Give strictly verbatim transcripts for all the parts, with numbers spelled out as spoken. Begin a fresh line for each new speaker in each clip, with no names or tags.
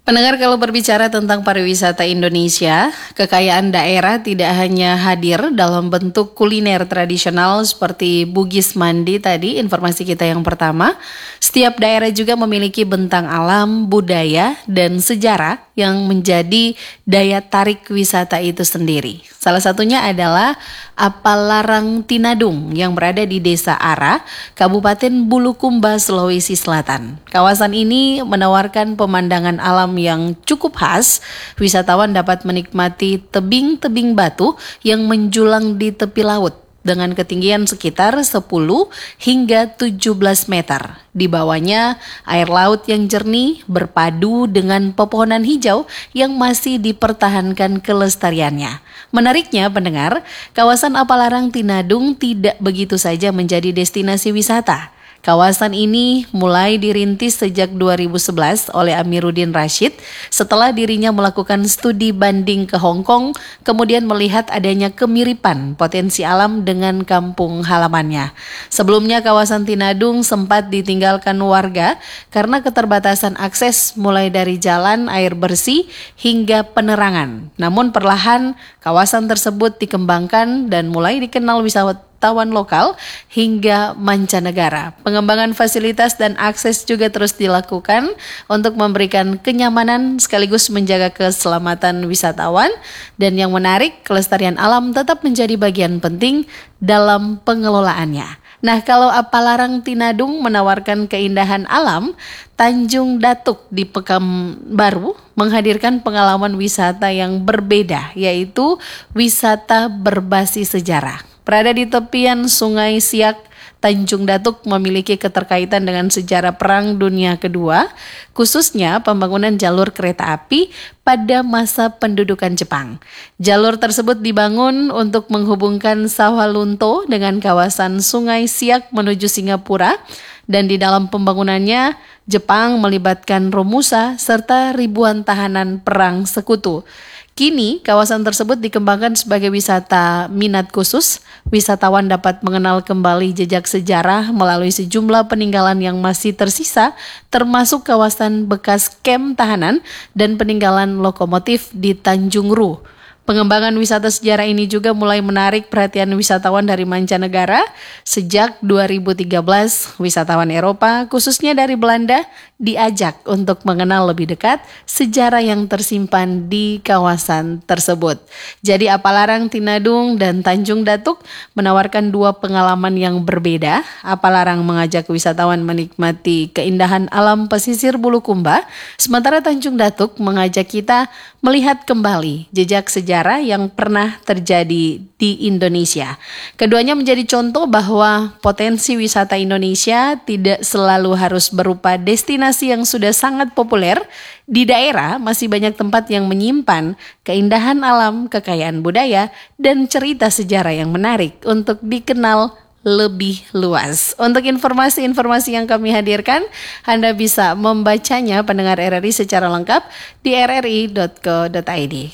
Pendengar, kalau berbicara tentang pariwisata Indonesia, kekayaan daerah tidak hanya hadir dalam bentuk kuliner tradisional seperti Bugis Mandi tadi, informasi kita yang pertama. Setiap daerah juga memiliki bentang alam, budaya, dan sejarah yang menjadi daya tarik wisata itu sendiri. Salah satunya adalah Apalarang Tinadung yang berada di Desa Ara, Kabupaten Bulukumba, Sulawesi Selatan. Kawasan ini menawarkan pemandangan alam yang cukup khas. Wisatawan dapat menikmati tebing-tebing batu yang menjulang di tepi laut dengan ketinggian sekitar sepuluh hingga tujuh belas meter. Di bawahnya, air laut yang jernih berpadu dengan pepohonan hijau yang masih dipertahankan kelestariannya. Menariknya, pendengar, kawasan Apalarang Tinadung tidak begitu saja menjadi destinasi wisata. Kawasan ini mulai dirintis sejak dua ribu sebelas oleh Amiruddin Rashid setelah dirinya melakukan studi banding ke Hong Kong, kemudian melihat adanya kemiripan potensi alam dengan kampung halamannya. Sebelumnya kawasan Tinadung sempat ditinggalkan warga karena keterbatasan akses mulai dari jalan, air bersih hingga penerangan. Namun perlahan kawasan tersebut dikembangkan dan mulai dikenal wisatawan wisatawan lokal hingga mancanegara. Pengembangan fasilitas dan akses juga terus dilakukan untuk memberikan kenyamanan sekaligus menjaga keselamatan wisatawan. Dan yang menarik, kelestarian alam tetap menjadi bagian penting dalam pengelolaannya. Nah, kalau Apalarang Tinadung menawarkan keindahan alam, Tanjung Datuk di Pekanbaru menghadirkan pengalaman wisata yang berbeda, yaitu wisata berbasis sejarah. Berada di tepian Sungai Siak, Tanjung Datuk memiliki keterkaitan dengan sejarah Perang Dunia Kedua, khususnya pembangunan jalur kereta api pada masa pendudukan Jepang. Jalur tersebut dibangun untuk menghubungkan Sawalunto dengan kawasan Sungai Siak menuju Singapura, dan di dalam pembangunannya Jepang melibatkan Romusa serta ribuan tahanan perang sekutu. Kini, kawasan tersebut dikembangkan sebagai wisata minat khusus. Wisatawan dapat mengenal kembali jejak sejarah melalui sejumlah peninggalan yang masih tersisa, termasuk kawasan bekas kem tahanan dan peninggalan lokomotif di Tanjung Ru. Pengembangan wisata sejarah ini juga mulai menarik perhatian wisatawan dari mancanegara. Sejak dua ribu tiga belas, wisatawan Eropa, khususnya dari Belanda, diajak untuk mengenal lebih dekat sejarah yang tersimpan di kawasan tersebut. Jadi Apalarang Tinadung dan Tanjung Datuk menawarkan dua pengalaman yang berbeda. Apalarang mengajak wisatawan menikmati keindahan alam pesisir Bulukumba, sementara Tanjung Datuk mengajak kita melihat kembali jejak sejarah yang pernah terjadi di Indonesia. Keduanya menjadi contoh bahwa potensi wisata Indonesia tidak selalu harus berupa destinasi yang sudah sangat populer. Di daerah masih banyak tempat yang menyimpan keindahan alam, kekayaan budaya, dan cerita sejarah yang menarik untuk dikenal lebih luas. Untuk informasi-informasi yang kami hadirkan, Anda bisa membacanya pendengar R R I secara lengkap di r r i dot co dot i d.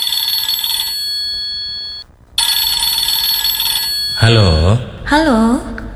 Halo.
Halo.